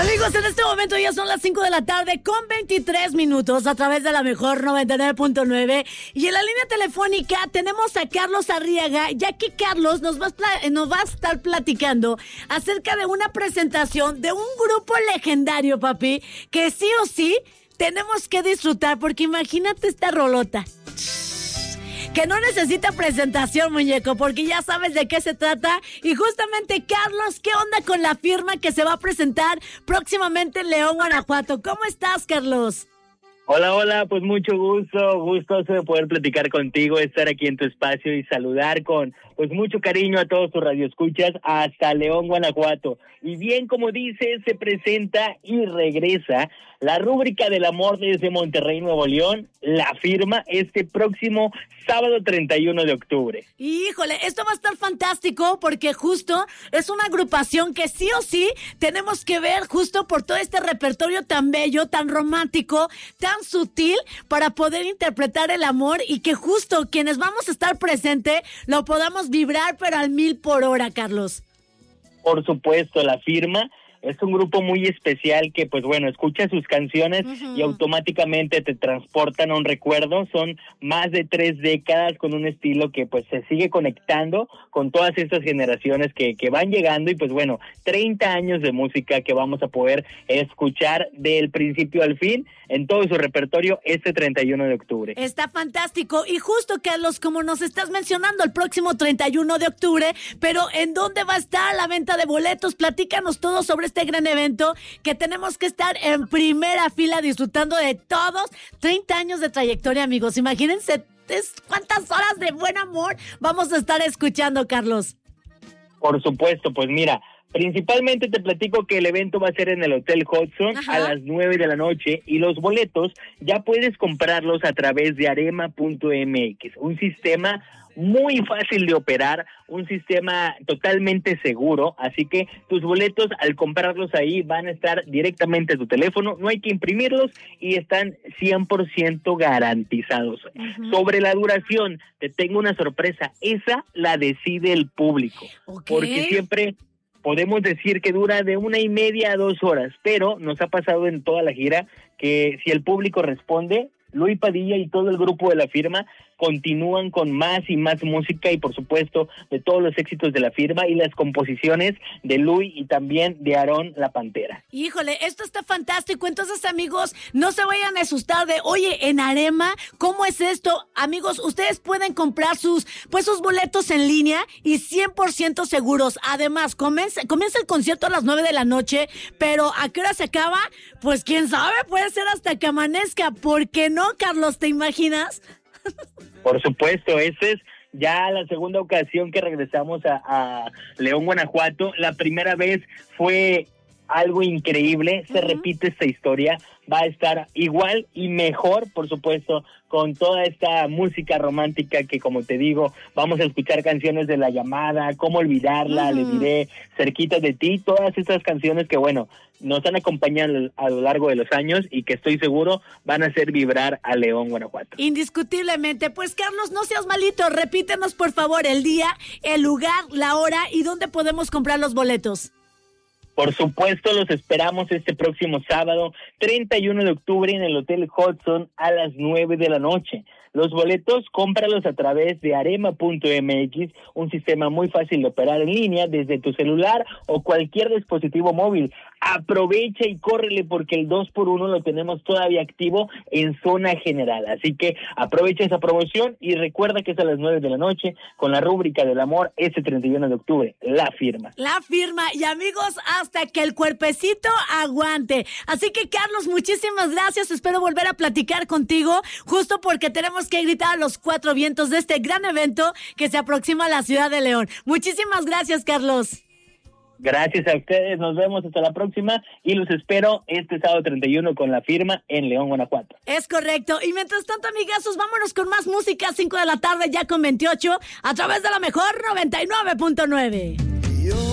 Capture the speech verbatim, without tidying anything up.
Amigos, en este momento ya son las cinco de la tarde con veintitrés minutos a través de la mejor noventa y nueve punto nueve. Y en la línea telefónica tenemos a Carlos Arriaga, ya que Carlos nos va, a, nos va a estar platicando acerca de una presentación de un grupo legendario, papi, que sí o sí tenemos que disfrutar, porque imagínate esta rolota que no necesita presentación, muñeco, porque ya sabes de qué se trata. Y justamente, Carlos, ¿qué onda con La Firma que se va a presentar próximamente en León, Guanajuato? ¿Cómo estás, Carlos? Hola, hola, pues mucho gusto, gustoso de poder platicar contigo, estar aquí en tu espacio y saludar con pues mucho cariño a todos tus radioescuchas hasta León, Guanajuato. Y bien, como dices, se presenta y regresa la rúbrica del amor desde Monterrey, Nuevo León, La Firma, este próximo sábado treinta y uno de octubre. Híjole, esto va a estar fantástico porque justo es una agrupación que sí o sí tenemos que ver justo por todo este repertorio tan bello, tan romántico, tan sutil para poder interpretar el amor y que justo quienes vamos a estar presentes lo podamos vibrar pero al mil por hora, Carlos. Por supuesto, La Firma es un grupo muy especial que, pues bueno, escucha sus canciones uh-huh. y automáticamente te transportan a un recuerdo. Son más de tres décadas con un estilo que, pues, se sigue conectando con todas estas generaciones que, que van llegando. Y, pues bueno, treinta años de música que vamos a poder escuchar del principio al fin en todo su repertorio este treinta y uno de octubre. Está fantástico. Y justo, Carlos, como nos estás mencionando, el próximo treinta y uno de octubre, pero ¿en dónde va a estar la venta de boletos? Platícanos todo sobre este gran evento que tenemos que estar en primera fila disfrutando de todos. treinta años de trayectoria, amigos. Imagínense cuántas horas de buen amor vamos a estar escuchando, Carlos. Por supuesto, pues mira, principalmente te platico que el evento va a ser en el Hotel Hudson Ajá. a las nueve de la noche y los boletos ya puedes comprarlos a través de arema punto eme equis, un sistema muy fácil de operar, un sistema totalmente seguro, así que tus boletos al comprarlos ahí van a estar directamente a tu teléfono, no hay que imprimirlos y están cien por ciento garantizados. Uh-huh. Sobre la duración, te tengo una sorpresa, esa la decide el público, okay. porque siempre podemos decir que dura de una y media a dos horas, pero nos ha pasado en toda la gira que si el público responde, Luis Padilla y todo el grupo de La Firma continúan con más y más música y por supuesto de todos los éxitos de La Firma y las composiciones de Luis y también de Aarón La Pantera. Híjole, esto está fantástico. Entonces, amigos, no se vayan a asustar de, oye, en Arema, ¿cómo es esto? Amigos, ustedes pueden comprar sus, pues, sus boletos en línea y cien por ciento seguros. Además, comienza, comienza el concierto a las nueve de la noche, pero ¿a qué hora se acaba? Pues quién sabe, puede ser hasta que amanezca. ¿Por qué no, Carlos? ¿Te imaginas? Por supuesto, esa es ya la segunda ocasión que regresamos a, a León, Guanajuato. La primera vez fue algo increíble, se uh-huh. repite esta historia, va a estar igual y mejor, por supuesto, con toda esta música romántica que, como te digo, vamos a escuchar canciones de La Llamada, Cómo Olvidarla, uh-huh. Le Diré, Cerquita de Ti, todas estas canciones que, bueno, nos han acompañado a lo largo de los años y que estoy seguro van a hacer vibrar a León, Guanajuato. Indiscutiblemente. Pues, Carlos, no seas malito, repítenos, por favor, el día, el lugar, la hora y dónde podemos comprar los boletos. Por supuesto, los esperamos este próximo sábado, treinta y uno de octubre, en el Hotel Hudson a las nueve de la noche. Los boletos, cómpralos a través de arema punto eme equis, un sistema muy fácil de operar en línea desde tu celular o cualquier dispositivo móvil. Aprovecha y córrele porque el dos por uno lo tenemos todavía activo en zona general. Así que aprovecha esa promoción y recuerda que es a las nueve de la noche con la rúbrica del amor este treinta y uno de octubre. La Firma. La Firma. Y amigos, hasta que el cuerpecito aguante. Así que, Carlos, muchísimas gracias. Espero volver a platicar contigo justo porque tenemos que gritar a los cuatro vientos de este gran evento que se aproxima a la ciudad de León. Muchísimas gracias, Carlos. Gracias a ustedes, nos vemos hasta la próxima y los espero este sábado treinta y uno con La Firma en León, Guanajuato. Es correcto, y mientras tanto, amigazos, vámonos con más música, cinco de la tarde ya con veintiocho, a través de la mejor noventa y nueve punto nueve.